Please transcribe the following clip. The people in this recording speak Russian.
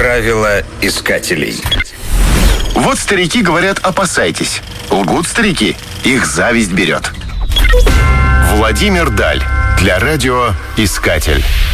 Правила искателей. Вот старики говорят: опасайтесь. Лгут старики, их зависть берет. Владимир Даль для радио «Искатель».